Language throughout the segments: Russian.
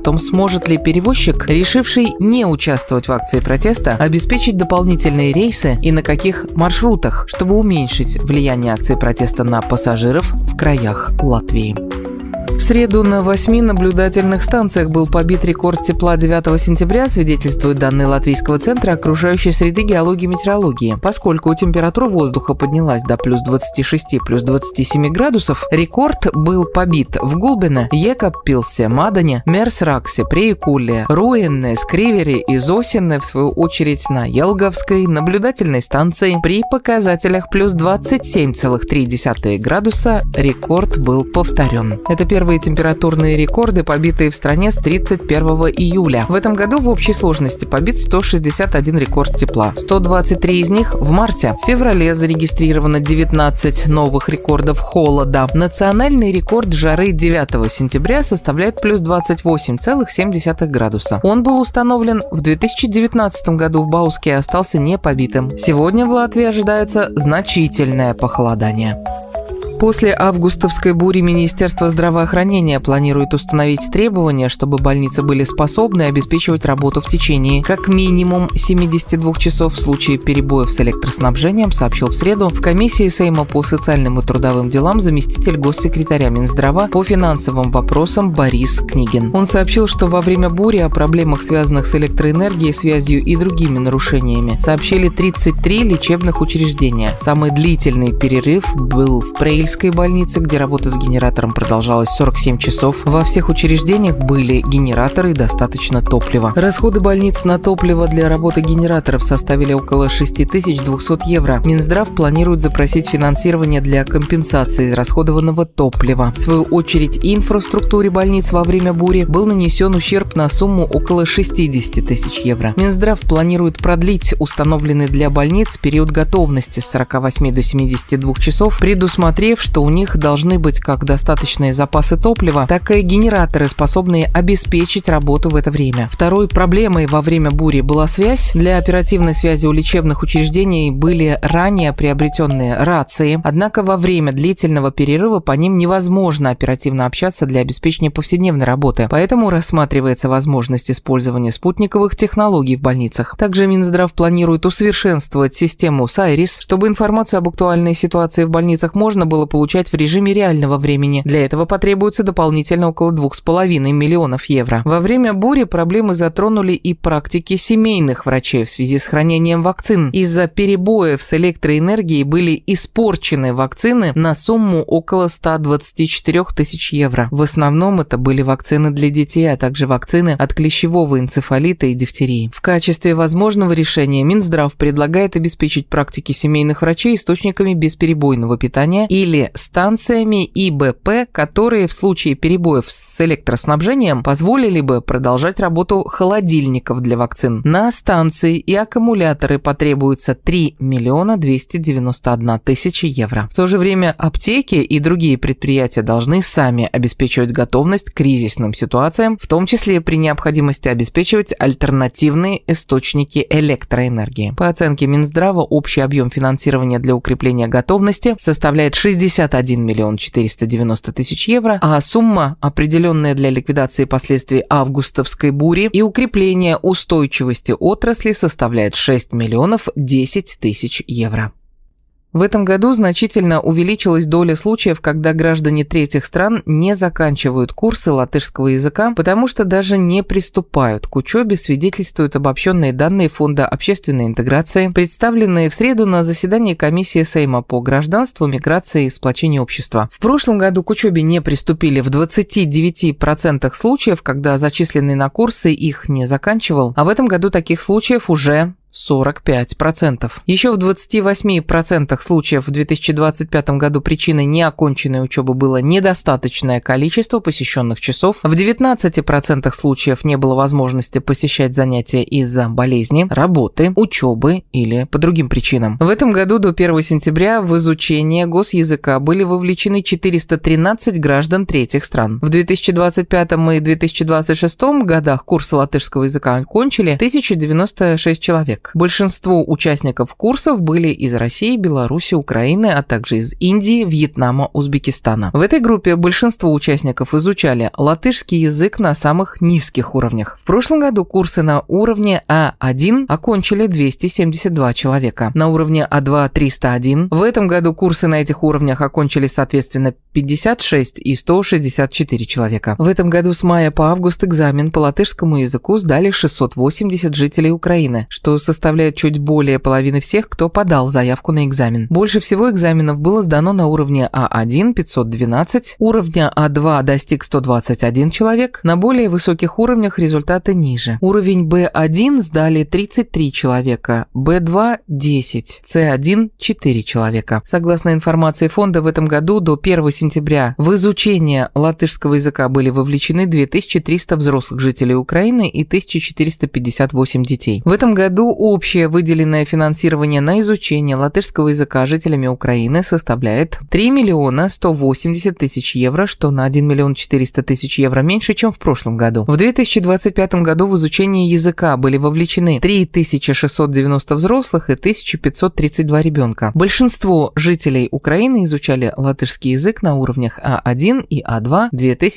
том, сможет ли перевозчик, решивший не участвовать в акции протеста, обеспечить дополнительные рейсы и на каких маршрутах, чтобы уменьшить влияние акции протеста на пассажиров в краях Латвии. В среду на 8 наблюдательных станциях был побит рекорд тепла 9 сентября, свидетельствуют данные Латвийского центра окружающей среды геологии и метеорологии. Поскольку температура воздуха поднялась до плюс 26, плюс 27 градусов, рекорд был побит в Гулбене, Екаппилсе, Мадане, Мерсраксе, Приекуле, Руенне, Скривере и Зосине, в свою очередь на Елговской наблюдательной станции. При показателях плюс 27,3 градуса рекорд был повторен. Это первые температурные рекорды, побитые в стране с 31 июля. В этом году в общей сложности побит 161 рекорд тепла. 123 из них в марте. В феврале зарегистрировано 19 новых рекордов холода. Национальный рекорд жары 9 сентября составляет плюс 28,7 градуса. Он был установлен в 2019 году в Бауске и остался непобитым. Сегодня в Латвии ожидается значительное похолодание. После августовской бури Министерство здравоохранения планирует установить требования, чтобы больницы были способны обеспечивать работу в течение как минимум 72 часов в случае перебоев с электроснабжением, сообщил в среду в комиссии Сейма по социальным и трудовым делам заместитель госсекретаря Минздрава по финансовым вопросам Борис Книгин. Он сообщил, что во время бури о проблемах, связанных с электроэнергией, связью и другими нарушениями, сообщили 33 лечебных учреждения. Самый длительный перерыв был в Прейльской больнице, где работа с генератором продолжалась 47 часов. Во всех учреждениях были генераторы и достаточно топлива. Расходы больниц на топливо для работы генераторов составили около 6200 евро. Минздрав планирует запросить финансирование для компенсации израсходованного топлива. В свою очередь, инфраструктуре больниц во время бури был нанесен ущерб на сумму около 60 тысяч евро. Минздрав планирует продлить установленный для больниц период готовности с 48 до 72 часов, предусмотрев, что у них должны быть как достаточные запасы топлива, так и генераторы, способные обеспечить работу в это время. Второй проблемой во время бури была связь. Для оперативной связи у лечебных учреждений были ранее приобретенные рации, однако во время длительного перерыва по ним невозможно оперативно общаться для обеспечения повседневной работы, поэтому рассматривается возможность использования спутниковых технологий в больницах. Также Минздрав планирует усовершенствовать систему САЙРИС, чтобы информацию об актуальной ситуации в больницах можно было получать в режиме реального времени. Для этого потребуется дополнительно около 2,5 миллионов евро. Во время бури проблемы затронули и практики семейных врачей в связи с хранением вакцин. Из-за перебоев с электроэнергией были испорчены вакцины на сумму около 124 тысяч евро. В основном это были вакцины для детей, а также вакцины от клещевого энцефалита и дифтерии. В качестве возможного решения Минздрав предлагает обеспечить практики семейных врачей источниками бесперебойного питания или станциями ИБП, которые в случае перебоев с электроснабжением позволили бы продолжать работу холодильников для вакцин. На станции и аккумуляторы потребуется 3 миллиона 291 тысяча евро. В то же время аптеки и другие предприятия должны сами обеспечивать готовность к кризисным ситуациям, в том числе при необходимости обеспечивать альтернативные источники электроэнергии. По оценке Минздрава, общий объем финансирования для укрепления готовности составляет 61 миллион 490 тысяч евро, а сумма, определенная для ликвидации последствий августовской бури и укрепления устойчивости отрасли, составляет 6 миллионов 10 тысяч евро. В этом году значительно увеличилась доля случаев, когда граждане третьих стран не заканчивают курсы латышского языка, потому что даже не приступают к учебе, свидетельствуют обобщенные данные Фонда общественной интеграции, представленные в среду на заседании комиссии Сейма по гражданству, миграции и сплочению общества. В прошлом году к учебе не приступили в 29% случаев, когда зачисленный на курсы их не заканчивал, а в этом году таких случаев уже 45%. Еще в 28% случаев в 2025 году причиной неоконченной учебы было недостаточное количество посещенных часов. В 19% случаев не было возможности посещать занятия из-за болезни, работы, учебы или по другим причинам. В этом году до 1 сентября в изучение госязыка были вовлечены 413 граждан третьих стран. В 2025 и 2026 годах курсы латышского языка окончили 1096 человек. человек. Большинство участников курсов были из России, Беларуси, Украины, а также из Индии, Вьетнама, Узбекистана. В этой группе большинство участников изучали латышский язык на самых низких уровнях. В прошлом году курсы на уровне А1 окончили 272 человека, на уровне А2 – 301. В этом году курсы на этих уровнях окончили, соответственно, 56 и 164 человека. В этом году с мая по август экзамен по латышскому языку сдали 680 жителей Украины, что составляет чуть более половины всех, кто подал заявку на экзамен. Больше всего экзаменов было сдано на уровне А1 – 512, уровня А2 достиг 121 человек, на более высоких уровнях результаты ниже. Уровень Б1 сдали 33 человека, Б2 – 10, С1 – 4 человека. Согласно информации фонда, в этом году до 1 сентября в изучение латышского языка были вовлечены 2300 взрослых жителей Украины и 1458 детей. В этом году общее выделенное финансирование на изучение латышского языка жителями Украины составляет 3 миллиона 180 тысяч евро, что на 1 миллион 400 тысяч евро меньше, чем в прошлом году. В 2025 году в изучение языка были вовлечены 3690 взрослых и 1532 ребенка. Большинство жителей Украины изучали латышский язык на уровнях А1 и А2 –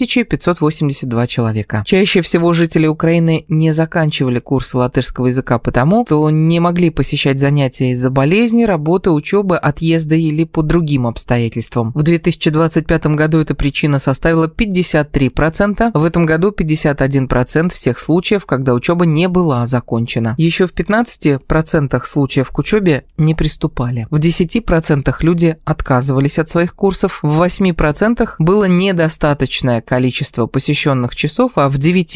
2582 человека. Чаще всего жители Украины не заканчивали курсы латышского языка потому, что не могли посещать занятия из-за болезни, работы, учебы, отъезда или по другим обстоятельствам. В 2025 году эта причина составила 53%, в этом году 51% всех случаев, когда учеба не была закончена. Еще в 15% случаев к учебе не приступали. В 10% люди отказывались от своих курсов, в 8% было недостаточное количество посещенных часов, а в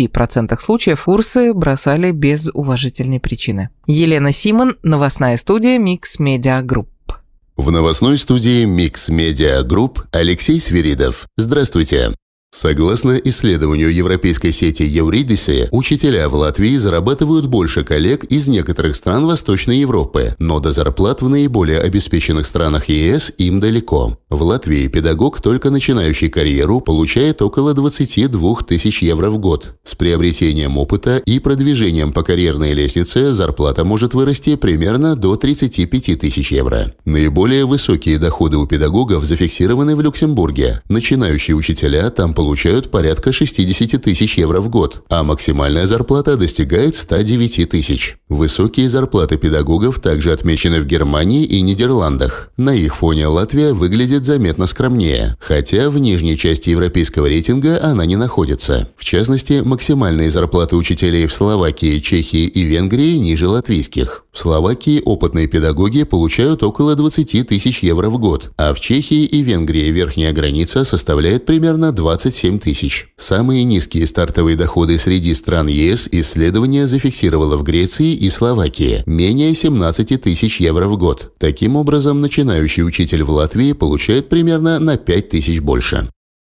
9% случаев курсы бросали без уважительной причины. Елена Симон, новостная студия Mix Media Group. В новостной студии Mix Media Group Алексей Свиридов. Здравствуйте. Согласно исследованию европейской сети Eurydice, учителя в Латвии зарабатывают больше коллег из некоторых стран Восточной Европы, но до зарплат в наиболее обеспеченных странах ЕС им далеко. В Латвии педагог, только начинающий карьеру, получает около 22 тысяч евро в год. С приобретением опыта и продвижением по карьерной лестнице зарплата может вырасти примерно до 35 тысяч евро. Наиболее высокие доходы у педагогов зафиксированы в Люксембурге. Начинающие учителя там получают порядка 60 тысяч евро в год, а максимальная зарплата достигает 109 тысяч. Высокие зарплаты педагогов также отмечены в Германии и Нидерландах. На их фоне Латвия выглядит заметно скромнее, хотя в нижней части европейского рейтинга она не находится. В частности, максимальные зарплаты учителей в Словакии, Чехии и Венгрии ниже латвийских. В Словакии опытные педагоги получают около 20 тысяч евро в год, а в Чехии и Венгрии верхняя граница составляет примерно 27 тысяч. Самые низкие стартовые доходы среди стран ЕС исследование зафиксировало в Греции и Словакии – менее 17 тысяч евро в год. Таким образом, начинающий учитель в Латвии получает примерно на 5 тысяч больше.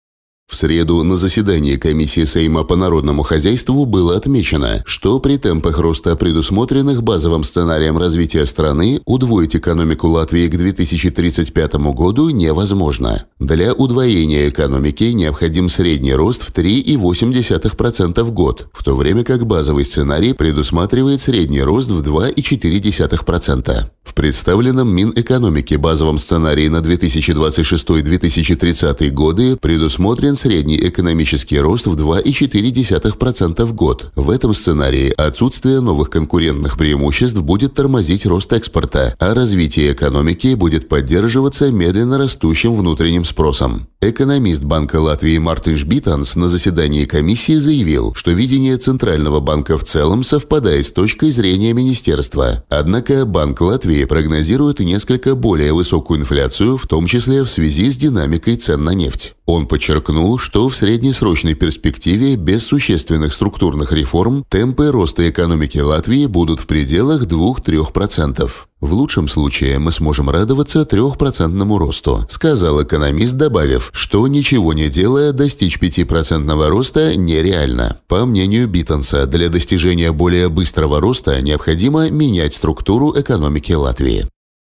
В среду на заседании комиссии Сейма по народному хозяйству было отмечено, что при темпах роста, предусмотренных базовым сценарием развития страны, удвоить экономику Латвии к 2035 году невозможно. Для удвоения экономики необходим средний рост в 3,8% в год, в то время как базовый сценарий предусматривает средний рост в 2,4%. В представленном Минэкономики базовом сценарии на 2026-2030 годы предусмотрен средний экономический рост в 2,4% в год. В этом сценарии отсутствие новых конкурентных преимуществ будет тормозить рост экспорта, а развитие экономики будет поддерживаться медленно растущим внутренним спросом. Экономист Банка Латвии Мартинш Битанс на заседании комиссии заявил, что видение Центрального банка в целом совпадает с точкой зрения министерства. Однако Банк Латвии прогнозирует несколько более высокую инфляцию, в том числе в связи с динамикой цен на нефть. Он подчеркнул, что в среднесрочной перспективе без существенных структурных реформ темпы роста экономики Латвии будут в пределах 2-3%. В лучшем случае мы сможем радоваться 3% росту, сказал экономист, добавив, что ничего не делая достичь 5% роста нереально. По мнению Битанса, для достижения более быстрого роста необходимо менять структуру экономики Латвии.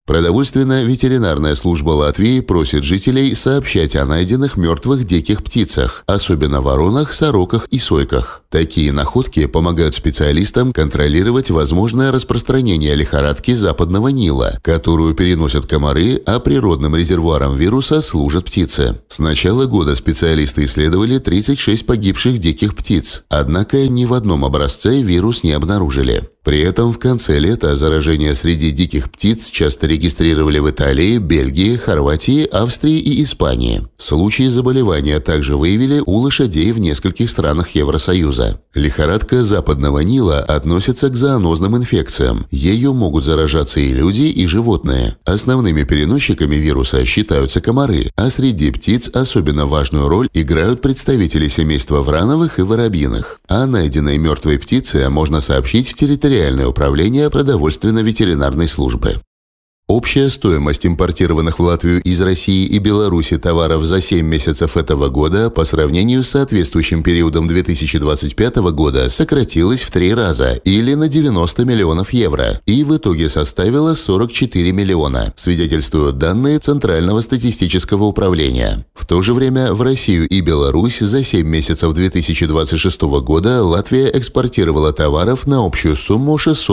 Продовольственно-ветеринарная служба Латвии просит жителей сообщать о найденных мертвых диких птицах, особенно воронах, сороках и сойках. Такие находки помогают специалистам контролировать возможное распространение лихорадки Западного Нила, которую переносят комары, а природным резервуаром вируса служат птицы. С начала года специалисты исследовали 36 погибших диких птиц, однако ни в одном образце вирус не обнаружили. При этом в конце лета заражение среди диких птиц часто регистрировали в Италии, Бельгии, Хорватии, Австрии и Испании. Случаи заболевания также выявили у лошадей в нескольких странах Евросоюза. Лихорадка Западного Нила относится к зоонозным инфекциям. Ею могут заражаться и люди, и животные. Основными переносчиками вируса считаются комары, а среди птиц особенно важную роль играют представители семейства врановых и воробьиных. О найденной мертвой птице можно сообщить в территориальное управление продовольственно-ветеринарной службы. Общая стоимость импортированных в Латвию из России и Беларуси товаров за 7 месяцев этого года по сравнению с соответствующим периодом 2025 года сократилась в 3 раза или на 90 миллионов евро и в итоге составила 44 миллиона, свидетельствуют данные Центрального статистического управления. В то же время в Россию и Беларусь за 7 месяцев 2026 года Латвия экспортировала товаров на общую сумму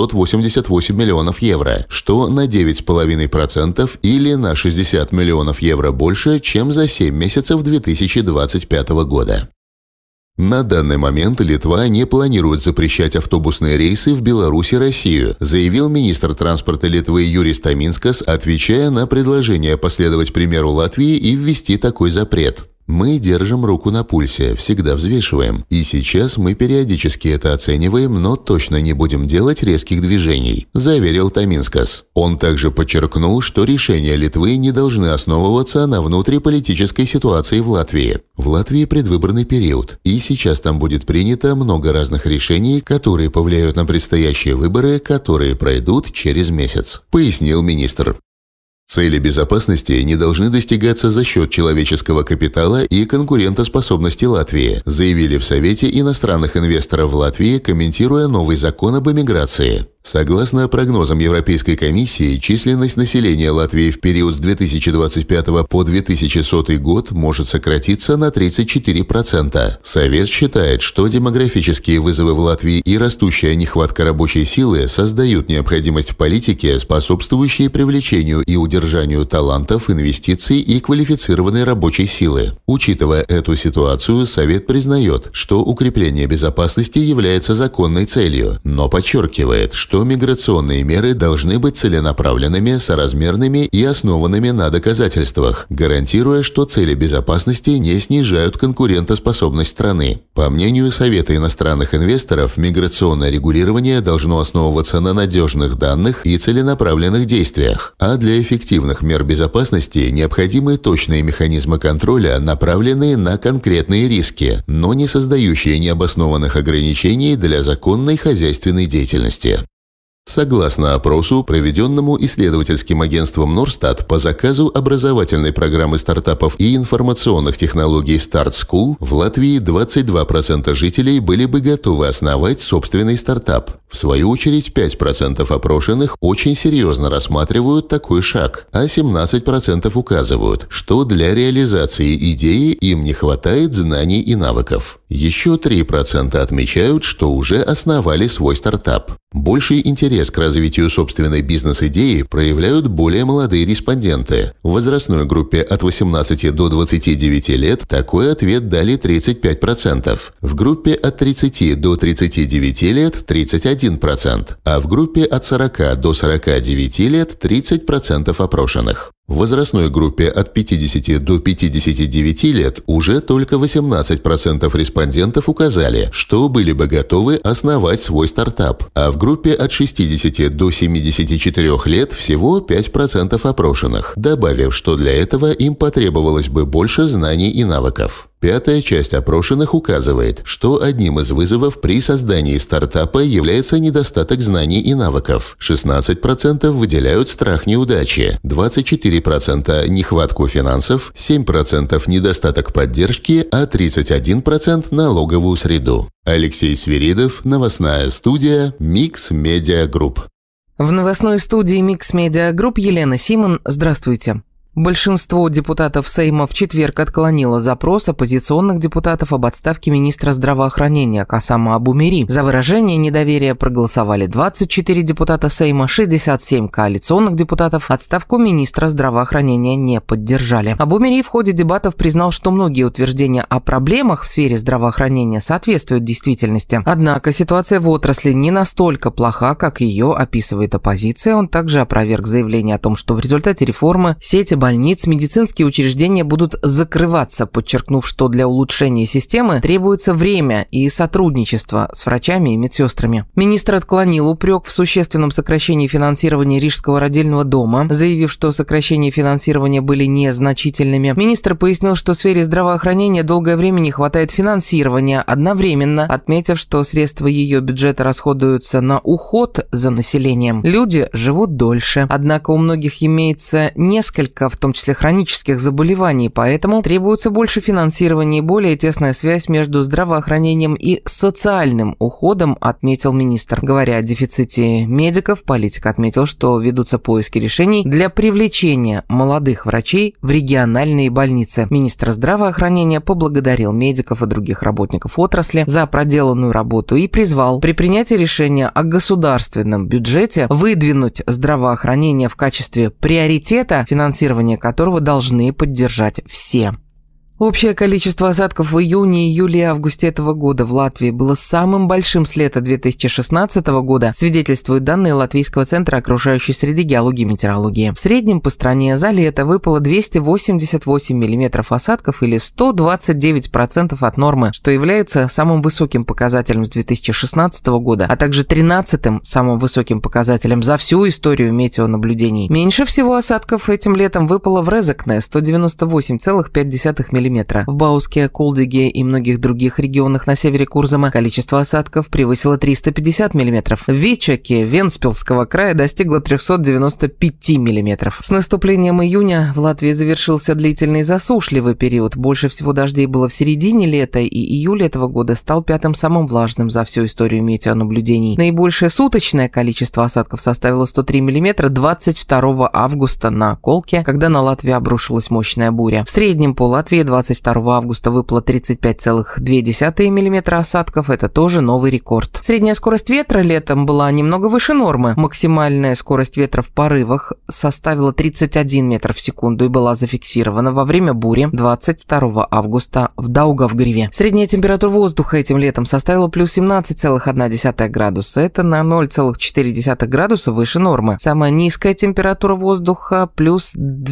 688 миллионов евро, что на 9,5% или на 60 миллионов евро больше, чем за 7 месяцев 2025 года. На данный момент Литва не планирует запрещать автобусные рейсы в Беларусь и Россию, заявил министр транспорта Литвы Юрис Таминскас, отвечая на предложение последовать примеру Латвии и ввести такой запрет. «Мы держим руку на пульсе, всегда взвешиваем. И сейчас мы периодически это оцениваем, но точно не будем делать резких движений», – заверил Таминскас. Он также подчеркнул, что решения Литвы не должны основываться на внутриполитической ситуации в Латвии. В Латвии предвыборный период, и сейчас там будет принято много разных решений, которые повлияют на предстоящие выборы, которые пройдут через месяц, пояснил министр. Цели безопасности не должны достигаться за счет человеческого капитала и конкурентоспособности Латвии, заявили в Совете иностранных инвесторов в Латвии, комментируя новый закон об эмиграции. Согласно прогнозам Европейской комиссии, численность населения Латвии в период с 2025 по 2100 год может сократиться на 34%. Совет считает, что демографические вызовы в Латвии и растущая нехватка рабочей силы создают необходимость в политике, способствующей привлечению и удержанию талантов, инвестиций и квалифицированной рабочей силы. Учитывая эту ситуацию, Совет признает, что укрепление безопасности является законной целью, но подчеркивает, что миграционные меры должны быть целенаправленными, соразмерными и основанными на доказательствах, гарантируя, что цели безопасности не снижают конкурентоспособность страны. По мнению Совета иностранных инвесторов, миграционное регулирование должно основываться на надежных данных и целенаправленных действиях, а для эффективных мер безопасности необходимы точные механизмы контроля, направленные на конкретные риски, но не создающие необоснованных ограничений для законной хозяйственной деятельности. Согласно опросу, проведенному исследовательским агентством Норстат по заказу образовательной программы стартапов и информационных технологий Start School, в Латвии 22% жителей были бы готовы основать собственный стартап. В свою очередь, 5% опрошенных очень серьезно рассматривают такой шаг, а 17% указывают, что для реализации идеи им не хватает знаний и навыков. Еще 3% отмечают, что уже основали свой стартап. Больший интерес к развитию собственной бизнес-идеи проявляют более молодые респонденты. В возрастной группе от 18 до 29 лет такой ответ дали 35%, в группе от 30 до 39 лет – 31%, а в группе от 40 до 49 лет – 30% опрошенных. В возрастной группе от 50 до 59 лет уже только 18% респондентов указали, что были бы готовы основать свой стартап, а в группе от 60 до 74 лет всего 5% опрошенных, добавив, что для этого им потребовалось бы больше знаний и навыков. Пятая часть опрошенных указывает, что одним из вызовов при создании стартапа является недостаток знаний и навыков. 16% выделяют страх неудачи, 24% нехватку финансов, 7% недостаток поддержки, а 31% налоговую среду. Алексей Свиридов, новостная студия Mix Media Group. В новостной студии Mix Media Group Елена Симон. Здравствуйте. Большинство депутатов Сейма в четверг отклонило запрос оппозиционных депутатов об отставке министра здравоохранения Касама Абу-Мери. За выражение недоверия проголосовали 24 депутата Сейма, 67 коалиционных депутатов отставку министра здравоохранения не поддержали. Абу-Мери в ходе дебатов признал, что многие утверждения о проблемах в сфере здравоохранения соответствуют действительности. Однако ситуация в отрасли не настолько плоха, как ее описывает оппозиция. Он также опроверг заявление о том, что в результате реформы сети больниц, медицинские учреждения будут закрываться, подчеркнув, что для улучшения системы требуется время и сотрудничество с врачами и медсестрами. Министр отклонил упрек в существенном сокращении финансирования Рижского родильного дома, заявив, что сокращения финансирования были незначительными. Министр пояснил, что в сфере здравоохранения долгое время не хватает финансирования, одновременно отметив, что средства ее бюджета расходуются на уход за населением. Люди живут дольше, однако у многих имеется несколько, в том числе хронических заболеваний, поэтому требуется больше финансирования и более тесная связь между здравоохранением и социальным уходом, отметил министр. Говоря о дефиците медиков, политик отметил, что ведутся поиски решений для привлечения молодых врачей в региональные больницы. Министр здравоохранения поблагодарил медиков и других работников отрасли за проделанную работу и призвал при принятии решения о государственном бюджете выдвинуть здравоохранение в качестве приоритета, финансирование которого должны поддержать все. Общее количество осадков в июне, июле и августе этого года в Латвии было самым большим с лета 2016 года, свидетельствуют данные Латвийского центра окружающей среды, геологии и метеорологии. В среднем по стране за лето выпало 288 мм осадков или 129% от нормы, что является самым высоким показателем с 2016 года, а также 13-м самым высоким показателем за всю историю метеонаблюдений. Меньше всего осадков этим летом выпало в Резекне – 198,5 мм. В Бауске, Кулдиге и многих других регионах на севере Курзама количество осадков превысило 350 мм. В Вичаке Вентспилского края достигло 395 мм. С наступлением июня в Латвии завершился длительный засушливый период. Больше всего дождей было в середине лета, и июль этого года стал пятым самым влажным за всю историю метеонаблюдений. Наибольшее суточное количество осадков составило 103 мм 22 августа на Колке, когда на Латвию обрушилась мощная буря. В среднем по Латвии 22 августа выпало 35,2 мм осадков, это тоже новый рекорд. Средняя скорость ветра летом была немного выше нормы. Максимальная скорость ветра в порывах составила 31 метр в секунду и была зафиксирована во время бури 22 августа в Даугавгриве. Средняя температура воздуха этим летом составила плюс 17,1 градуса, это на 0,4 градуса выше нормы. Самая низкая температура воздуха плюс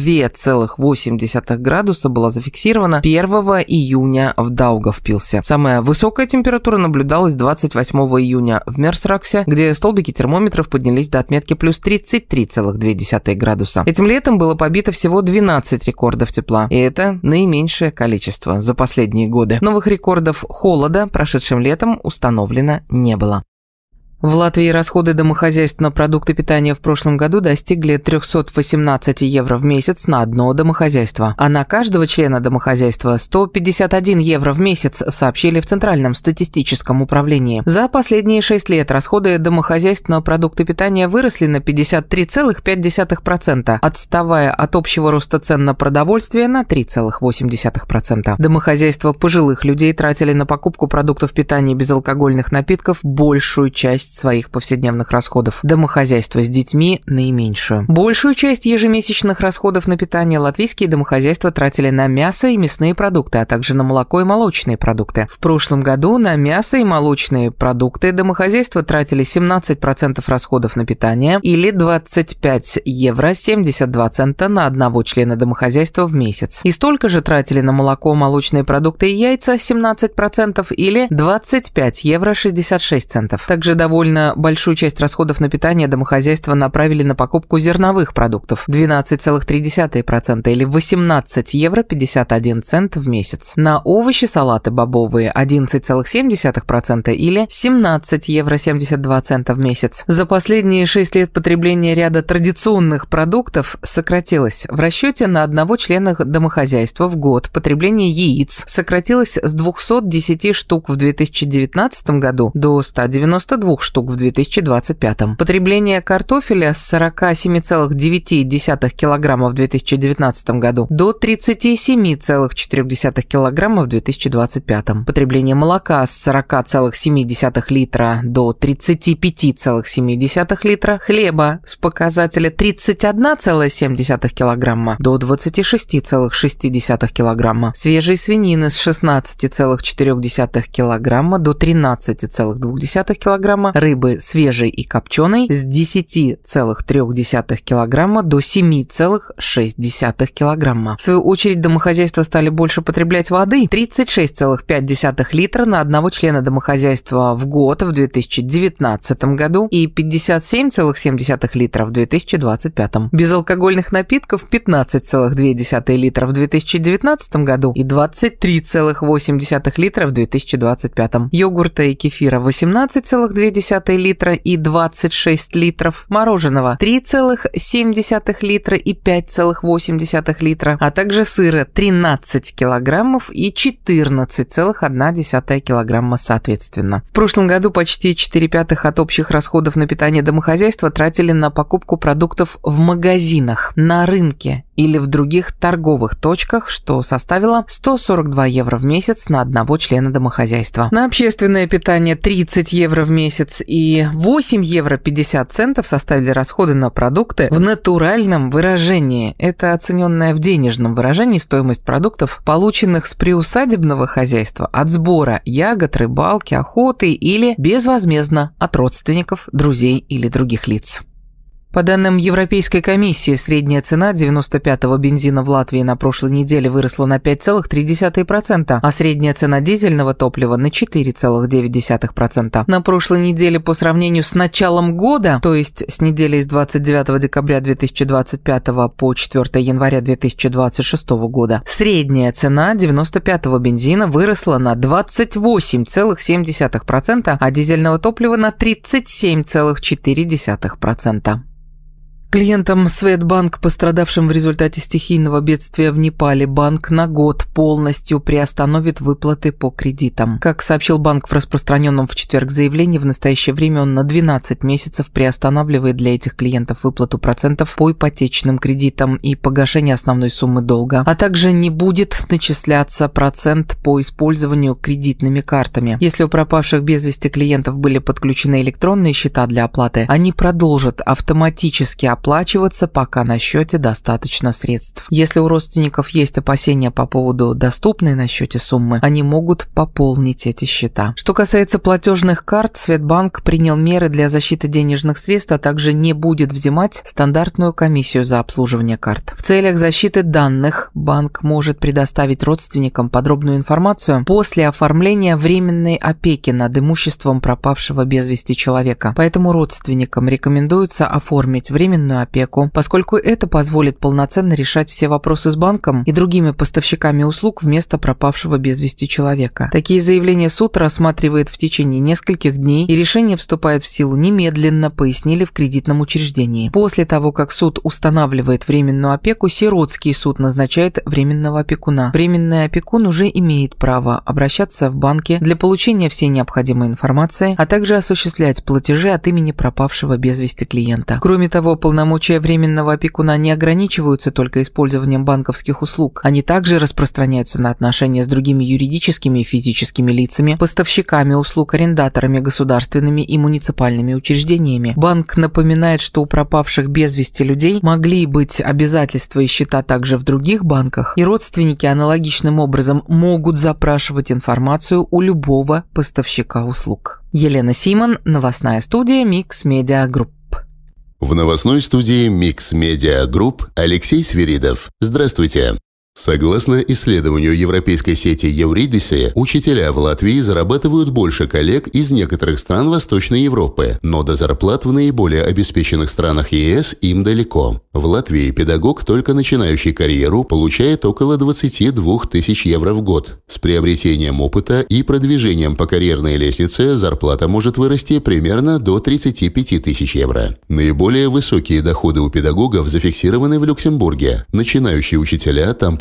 2,8 градуса была зафиксирована 1 июня в Даугавпилсе. Самая высокая температура наблюдалась 28 июня в Мерсраксе, где столбики термометров поднялись до отметки плюс 33,2 градуса. Этим летом было побито всего 12 рекордов тепла, и это наименьшее количество за последние годы. Новых рекордов холода прошедшим летом установлено не было. В Латвии расходы домохозяйств на продукты питания в прошлом году достигли 318 евро в месяц на одно домохозяйство, а на каждого члена домохозяйства 151 евро в месяц, сообщили в Центральном статистическом управлении. За последние 6 лет расходы домохозяйств на продукты питания выросли на 53,5%, отставая от общего роста цен на продовольствие на 3,8%. Домохозяйства пожилых людей тратили на покупку продуктов питания и безалкогольных напитков большую часть своих повседневных расходов, домохозяйства с детьми – наименьшую. Большую часть ежемесячных расходов на питание латвийские домохозяйства тратили на мясо и мясные продукты, а также на молоко и молочные продукты. В прошлом году на мясо и молочные продукты домохозяйства тратили 17% расходов на питание или 25 евро 72 цента на одного члена домохозяйства в месяц. И столько же тратили на молоко, молочные продукты и яйца 17% или 25 евро 66 центов. Также довольно большую часть расходов на питание домохозяйства направили на покупку зерновых продуктов – 12,3% или 18 евро 51 цент в месяц. На овощи, салаты бобовые – 11,7% или 17 евро 72 цента в месяц. За последние 6 лет потребление ряда традиционных продуктов сократилось. В расчете на одного члена домохозяйства в год потребление яиц сократилось с 210 штук в 2019 году до 192 штук в 2025. Потребление картофеля с 47,9 кг в 2019 году до 37,4 кг в 2025. Потребление молока с 40,7 литра до 35,7 литра, хлеба с показателя 31,7 кг до 26,6 кг, свежей свинины с 16,4 кг до 13,2 кг, рыбы свежей и копченой с 10,3 кг до 7,6 кг. В свою очередь, домохозяйства стали больше потреблять воды – 36,5 литра на одного члена домохозяйства в год в 2019 году и 57,7 литра в 2025. Безалкогольных напитков – 15,2 литра в 2019 году и 23,8 литра в 2025. Йогурта и кефира – 18,2 литра и 26 литров. Мороженого – 3,7 литра и 5,8 литра, а также сыра – 13 килограммов и 14,1 килограмма соответственно. В прошлом году почти 4/5 от общих расходов на питание домохозяйства тратили на покупку продуктов в магазинах, на рынке или в других торговых точках, что составило 142 евро в месяц на одного члена домохозяйства. На общественное питание 30 евро в месяц и 8 евро 50 центов составили расходы на продукты в натуральном выражении. Это оцененная в денежном выражении стоимость продуктов, полученных с приусадебного хозяйства от сбора ягод, рыбалки, охоты или безвозмездно от родственников, друзей или других лиц. По данным Европейской комиссии, средняя цена 95-го бензина в Латвии на прошлой неделе выросла на 5,3%, а средняя цена дизельного топлива на 4,9%. На прошлой неделе по сравнению с началом года, то есть с неделей с 29 декабря 2025 по 4 января 2026 года, средняя цена 95-го бензина выросла на 28,7%, а дизельного топлива на 37,4%. Клиентам Светбанк, пострадавшим в результате стихийного бедствия в Непале, банк на год полностью приостановит выплаты по кредитам. Как сообщил банк в распространенном в четверг заявлении, в настоящее время он на 12 месяцев приостанавливает для этих клиентов выплату процентов по ипотечным кредитам и погашение основной суммы долга, а также не будет начисляться процент по использованию кредитными картами. Если у пропавших без вести клиентов были подключены электронные счета для оплаты, они продолжат автоматически оплачиваться, пока на счете достаточно средств. Если у родственников есть опасения по поводу доступной на счете суммы, они могут пополнить эти счета. Что касается платежных карт, Светбанк принял меры для защиты денежных средств, а также не будет взимать стандартную комиссию за обслуживание карт. В целях защиты данных банк может предоставить родственникам подробную информацию после оформления временной опеки над имуществом пропавшего без вести человека. Поэтому родственникам рекомендуется оформить временную опеку, поскольку это позволит полноценно решать все вопросы с банком и другими поставщиками услуг вместо пропавшего без вести человека. Такие заявления суд рассматривает в течение нескольких дней, и решение вступает в силу немедленно, пояснили в кредитном учреждении. После того, как суд устанавливает временную опеку, сиротский суд назначает временного опекуна. Временный опекун уже имеет право обращаться в банки для получения всей необходимой информации, а также осуществлять платежи от имени пропавшего без вести клиента. Кроме того, полномочия временного опекуна не ограничиваются только использованием банковских услуг. Они также распространяются на отношения с другими юридическими и физическими лицами, поставщиками услуг, арендаторами, государственными и муниципальными учреждениями. Банк напоминает, что у пропавших без вести людей могли быть обязательства и счета также в других банках, и родственники аналогичным образом могут запрашивать информацию у любого поставщика услуг. Елена Симон, новостная студия Mix Media Group. В новостной студии Mix Media Group Алексей Свиридов. Здравствуйте. Согласно исследованию европейской сети Евридисе, учителя в Латвии зарабатывают больше коллег из некоторых стран Восточной Европы, но до зарплат в наиболее обеспеченных странах ЕС им далеко. В Латвии педагог, только начинающий карьеру, получает около 22 тысяч евро в год. С приобретением опыта и продвижением по карьерной лестнице зарплата может вырасти примерно до 35 тысяч евро. Наиболее высокие доходы у педагогов зафиксированы в Люксембурге. Начинающие учителя там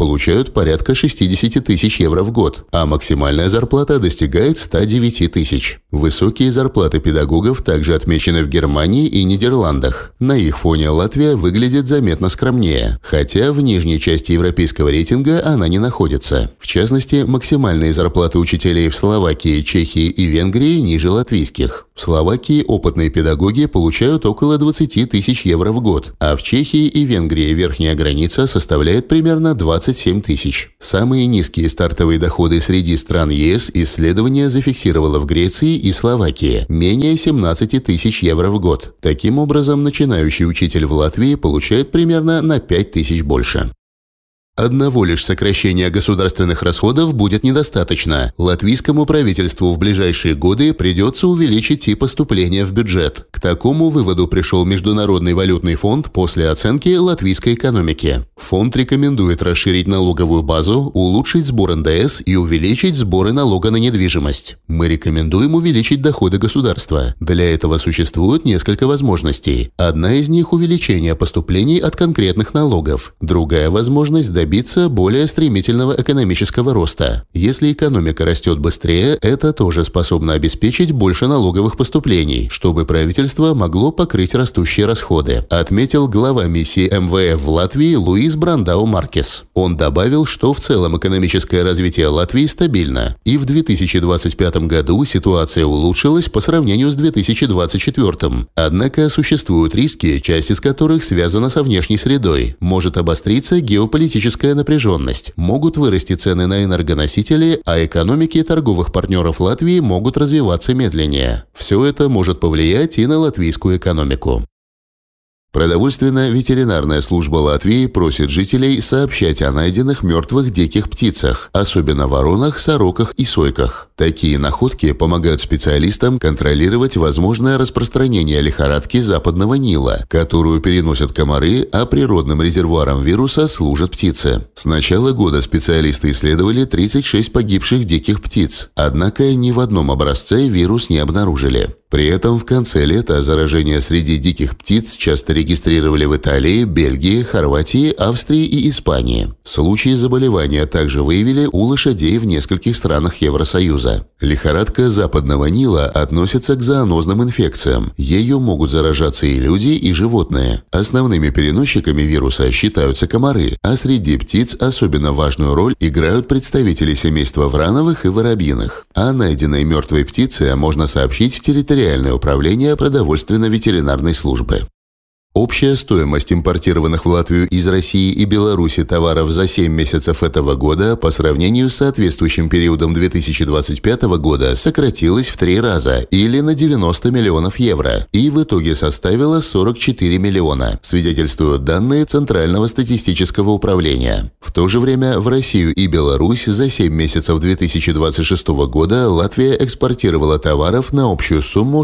получают порядка 60 тысяч евро в год, а максимальная зарплата достигает 109 тысяч. Высокие зарплаты педагогов также отмечены в Германии и Нидерландах. На их фоне Латвия выглядит заметно скромнее, хотя в нижней части европейского рейтинга она не находится. В частности, максимальные зарплаты учителей в Словакии, Чехии и Венгрии ниже латвийских. В Словакии опытные педагоги получают около 20 тысяч евро в год, а в Чехии и Венгрии верхняя граница составляет примерно 27 тысяч. Самые низкие стартовые доходы среди стран ЕС исследование зафиксировало в Греции и Словакии – менее 17 тысяч евро в год. Таким образом, начинающий учитель в Латвии получает примерно на 5 тысяч больше. Одного лишь сокращения государственных расходов будет недостаточно. Латвийскому правительству в ближайшие годы придется увеличить и поступления в бюджет. К такому выводу пришел Международный валютный фонд после оценки латвийской экономики. Фонд рекомендует расширить налоговую базу, улучшить сбор НДС и увеличить сборы налога на недвижимость. Мы рекомендуем увеличить доходы государства. Для этого существует несколько возможностей. Одна из них – увеличение поступлений от конкретных налогов. Другая возможность – добиться более стремительного экономического роста. Если экономика растет быстрее, это тоже способно обеспечить больше налоговых поступлений, чтобы правительство могло покрыть растущие расходы, отметил глава миссии МВФ в Латвии Луис Брандау-Маркес. Он добавил, что в целом экономическое развитие Латвии стабильно, и в 2025 году ситуация улучшилась по сравнению с 2024. Однако существуют риски, часть из которых связана со внешней средой. Может обостриться геополитическая напряженность, могут вырасти цены на энергоносители, а экономики торговых партнеров Латвии могут развиваться медленнее. Все это может повлиять и на латвийскую экономику. Продовольственно-ветеринарная служба Латвии просит жителей сообщать о найденных мертвых диких птицах, особенно воронах, сороках и сойках. Такие находки помогают специалистам контролировать возможное распространение лихорадки Западного Нила, которую переносят комары, а природным резервуаром вируса служат птицы. С начала года специалисты исследовали 36 погибших диких птиц, однако ни в одном образце вирус не обнаружили. При этом в конце лета заражение среди диких птиц часто регистрировали в Италии, Бельгии, Хорватии, Австрии и Испании. Случаи заболевания также выявили у лошадей в нескольких странах Евросоюза. Лихорадка Западного Нила относится к зоонозным инфекциям. Ею могут заражаться и люди, и животные. Основными переносчиками вируса считаются комары, а среди птиц особенно важную роль играют представители семейства врановых и воробьиных. О найденной мертвой птице можно сообщить в территориальное управление продовольственно-ветеринарной службы. Общая стоимость импортированных в Латвию из России и Беларуси товаров за 7 месяцев этого года по сравнению с соответствующим периодом 2025 года сократилась в 3 раза или на 90 миллионов евро и в итоге составила 44 миллиона, свидетельствуют данные Центрального статистического управления. В то же время в Россию и Беларусь за 7 месяцев 2026 года Латвия экспортировала товаров на общую сумму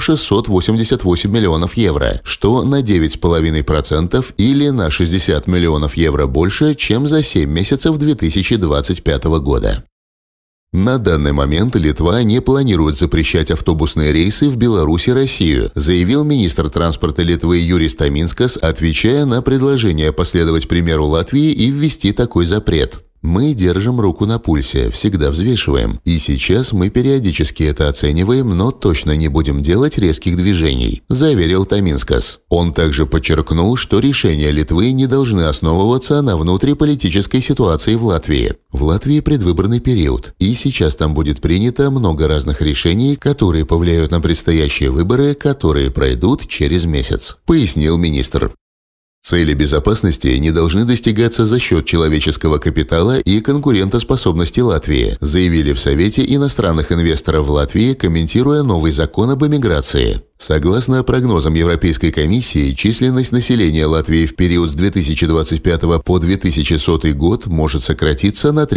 688 миллионов евро, что на 9,5% или на 60 миллионов евро больше, чем за 7 месяцев 2025 года. На данный момент Литва не планирует запрещать автобусные рейсы в Беларусь и Россию, заявил министр транспорта Литвы Юрис Таминскас, отвечая на предложение последовать примеру Латвии и ввести такой запрет. Мы держим руку на пульсе, всегда взвешиваем. И сейчас мы периодически это оцениваем, но точно не будем делать резких движений», – заверил Таминскас. Он также подчеркнул, что решения Литвы не должны основываться на внутриполитической ситуации в Латвии. В Латвии предвыборный период, и сейчас там будет принято много разных решений, которые повлияют на предстоящие выборы, которые пройдут через месяц, пояснил министр. Цели безопасности не должны достигаться за счет человеческого капитала и конкурентоспособности Латвии, заявили в Совете иностранных инвесторов в Латвии, комментируя новый закон об эмиграции. Согласно прогнозам Европейской комиссии, численность населения Латвии в период с 2025 по 2100 год может сократиться на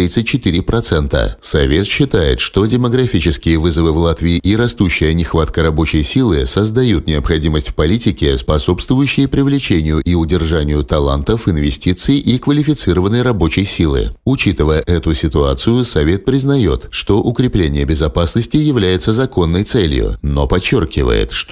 34%. Совет считает, что демографические вызовы в Латвии и растущая нехватка рабочей силы создают необходимость в политике, способствующей привлечению и удержанию талантов, инвестиций и квалифицированной рабочей силы. Учитывая эту ситуацию, Совет признает, что укрепление безопасности является законной целью, но подчеркивает, что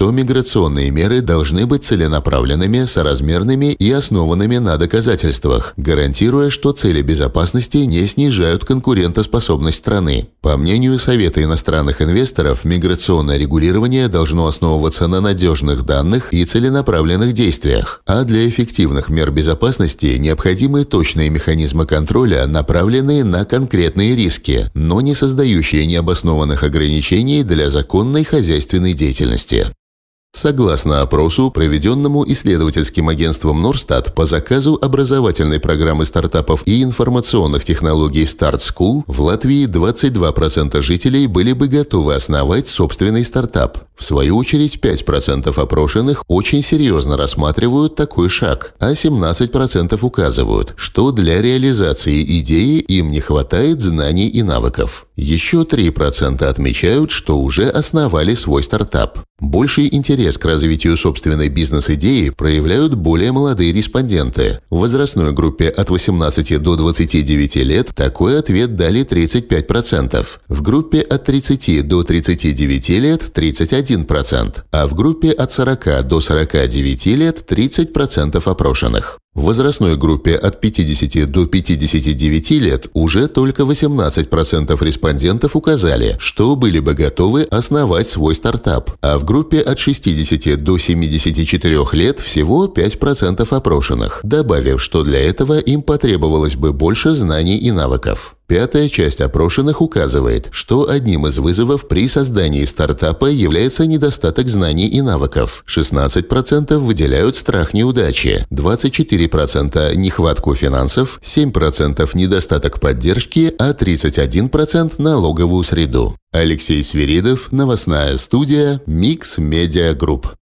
что миграционные меры должны быть целенаправленными, соразмерными и основанными на доказательствах, гарантируя, что цели безопасности не снижают конкурентоспособность страны. По мнению Совета иностранных инвесторов, миграционное регулирование должно основываться на надежных данных и целенаправленных действиях, а для эффективных мер безопасности необходимы точные механизмы контроля, направленные на конкретные риски, но не создающие необоснованных ограничений для законной хозяйственной деятельности. Согласно опросу, проведенному исследовательским агентством Норстат по заказу образовательной программы стартапов и информационных технологий Start School, в Латвии 22% жителей были бы готовы основать собственный стартап. В свою очередь, 5% опрошенных очень серьезно рассматривают такой шаг, а 17% указывают, что для реализации идеи им не хватает знаний и навыков. Еще 3% отмечают, что уже основали свой стартап. Больший интерес к развитию собственной бизнес-идеи проявляют более молодые респонденты. В возрастной группе от 18 до 29 лет такой ответ дали 35%, в группе от 30 до 39 лет – 31%, а в группе от 40 до 49 лет – 30% опрошенных. В возрастной группе от 50 до 59 лет уже только 18% респондентов указали, что были бы готовы основать свой стартап, а в группе от 60 до 74 лет всего 5% опрошенных, добавив, что для этого им потребовалось бы больше знаний и навыков. Пятая часть опрошенных указывает, что одним из вызовов при создании стартапа является недостаток знаний и навыков. 16% выделяют страх неудачи, 24% нехватку финансов, 7% недостаток поддержки, а 31% налоговую среду. Алексей Свиридов, новостная студия Mix Media Group.